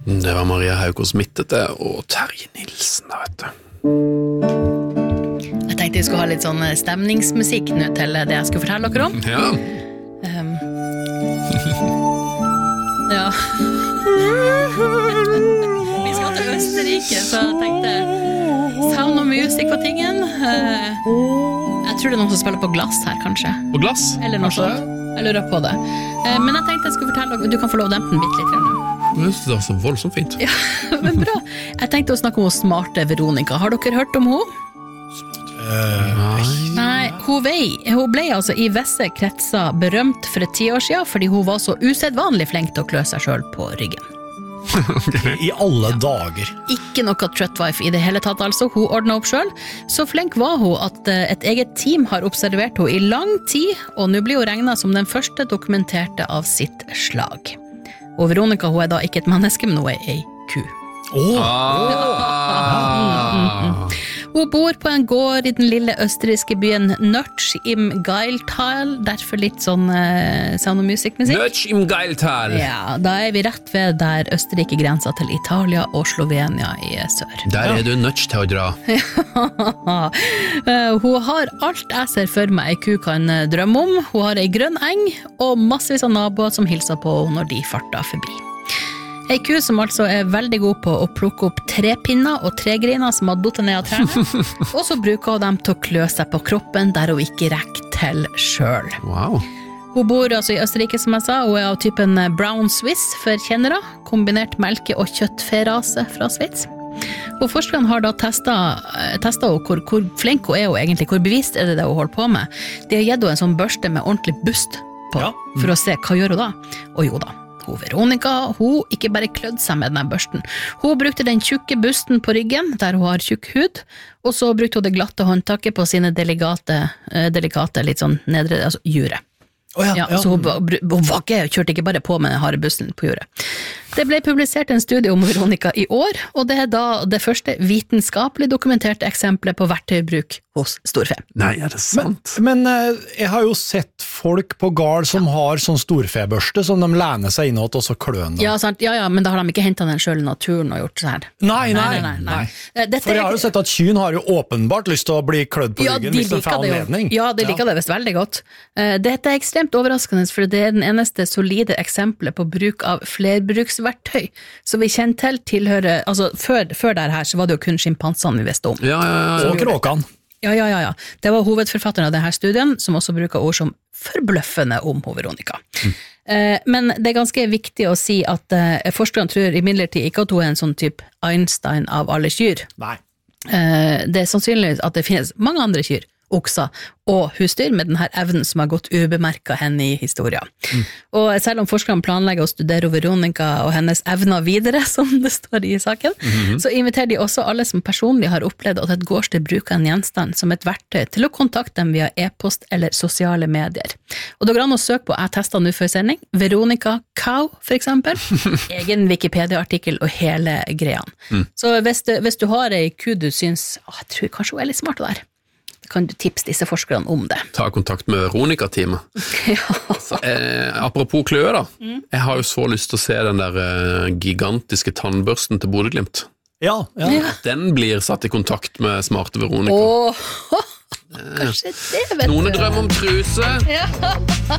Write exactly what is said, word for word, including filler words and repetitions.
Det var Maria Haukås Midtete og Terje Nilsen, da, vet du. Jeg tenkte jeg skulle ha litt sånn stemningsmusikk nå til det jeg skulle fortelle dere om. Ja. Um, ja. Vi skal til Østerrike, så jeg tenkte Sound of Music og tingen. Uh, jeg tror det er noen som spiller på glass her, kanskje. På glass? Eller noe sånt. Jeg lurer på det. Uh, men jeg tenkte jeg skulle fortelle dere, du kan få lov å dempe den bitte litt nå. Det er så voldsomt fint. Ja, men bra. Jeg tenkte å snakke om smarte Veronica. Har dere hørt om henne? Uh, Nei, hun, vei, hun ble altså i visse kretser berømt for et ti år siden fordi hun var så usedvanlig flink til å klø seg selv på ryggen. Okay. I alle ja. dager. Ikke noe trøttwife i det hele tatt, altså. Hun ordnet opp selv. Så flink var hun at et eget team har observert henne i lang tid, og nå blir hun regnet som den første dokumenterte av sitt slag. Og Veronica, hun er da ikke et menneske, men hun er ei ku. Oh. Ah. Hun bor på en gård i den lille østerrikske byen Nötsch im Geiltal, derfor litt sånn uh, sound of music-musikk. Nötsch im Geiltal. Ja, da er vi rett ved der Østerrike grenser til Italia og Slovenia i sør. Der er du nødt til å dra. uh, hun har alt jeg ser for meg ei ku kan drømme om. Hun har ei grønn eng og massevis av naboer som hilser på når de farter forbi. Ei ku som altså er veldig god på å plukke opp trepinner og tregriner som har dottet ned av trærne, og så bruker hun dem til å klø seg på kroppen der hun ikke rekker til selv. Wow. Hun bor altså i Østerrike, som jeg sa, og er av typen Brown Swiss for kjennere, kombinert melke- og kjøttferase fra Sveits. Og forskerne har da testet, testet hvor, hvor flink hun er, og egentlig hvor bevisst er det det hun holder på med. De har gitt henne en sånn børste med ordentlig bust på, ja. mm. for å se hva gjør hun da. Og jo da. Hun Veronica, hun ikke bare klødde seg med den børsten. Hun brukte den tjukke busten på ryggen, der hun har tjukk hud, og så brukte hun det glatte håndtaket på sine delikate, delikate litt sånn nedre, altså jure. Oh ja, ja, ja. Så hun, hun var ikke, kjørte ikke bare på med den harde bussen på juret. Det ble publisert en studie om Veronica i år, og det er da det første vitenskapelig dokumenterte eksempelet på verktøybruk hos storfe. Nei, er det sant? Men, men jeg har jo sett folk på gard som ja. har sånn storfebørste som de lener seg innåt og så kløn dem. Ja, sant. Ja, ja, men da har de ikke hentet den selv i naturen og gjort sånn her. Nei, nei, nei. nei, nei. nei. For jeg har jo sett at kyn har jo åpenbart lyst til å bli klødd på ja, ryggen hvis de får anledning. Ja, de liker ja. det vist veldig godt. Dette er ekstremt overraskende, for det er den eneste solide eksempelet på bruk av flerbruksverktøy. Så vi kjenner til tilhører, altså før, før det her så var det jo kun schimpansene vi visste om. Ja, ja, ja. Og kråkene. Ja, ja, ja, ja. Det var hovedforfatteren av denne studien, som også bruker ord som forbløffende om Veronica. Mm. Men det er ganske viktig å si at forskerne tror imidlertid ikke at hun er en sånn type Einstein av alle kyr. Nei. Det er sannsynlig at det finnes mange andre kyr, okser og husdyr med denne evnen som har gått ubemerket henne i historien. Mm. Og selv om forskerne planlegger å studere Veronica og hennes evner videre, som det står i saken, mm-hmm. så inviterer de også alle som personlig har opplevd at et gårdsted bruker en gjenstand som et verktøy til å kontakte dem via e-post eller sosiale medier. Og det går an å søke på, jeg testet nå før sending, Veronica Cow, for eksempel, egen Wikipedia-artikkel og hele greien. Mm. Så hvis du, hvis du har en ku du syns, å, jeg tror kanskje hun er litt smart der, kan du tipse disse forskerne om det. Ta kontakt med Veronica-teamet. ja. Så, eh, apropos kløe da, mm. jeg har jo så lyst til å se den der eh, gigantiske tannbørsten til Bodø-Glimt. Ja, ja. ja. Den blir satt i kontakt med smarte Veronica. Åh, kanskje det, vet Noen du. drømmer om truse. Ja.